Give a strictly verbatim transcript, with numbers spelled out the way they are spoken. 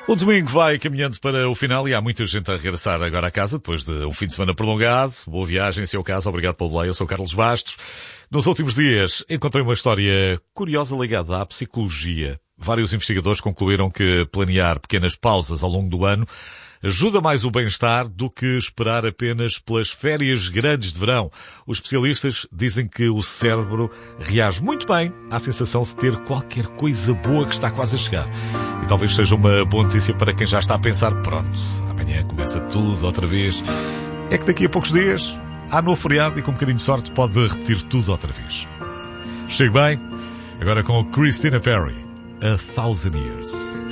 O domingo vai caminhando para o final e há muita gente a regressar agora a casa depois de um fim de semana prolongado. Boa viagem, em seu caso. Obrigado pelo delay. Eu sou Carlos Bastos. Nos últimos dias encontrei uma história curiosa ligada à psicologia. Vários investigadores concluíram que planear pequenas pausas ao longo do ano ajuda mais o bem-estar do que esperar apenas pelas férias grandes de verão. Os especialistas dizem que o cérebro reage muito bem à sensação de ter qualquer coisa boa que está quase a chegar. E talvez seja uma boa notícia para quem já está a pensar, pronto, amanhã começa tudo outra vez. É que daqui a poucos dias há novo feriado e com um bocadinho de sorte pode repetir tudo outra vez. Chegue bem, agora com Christina Perri, A Thousand Years.